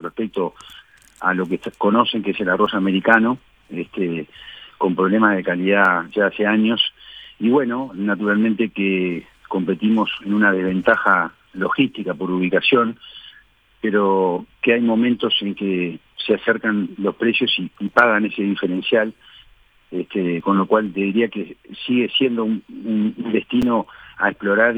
respecto a lo que conocen que es el arroz americano, con problemas de calidad ya hace años. Y bueno, naturalmente que competimos en una desventaja logística por ubicación, pero que hay momentos en que se acercan los precios y pagan ese diferencial, con lo cual te diría que sigue siendo un destino a explorar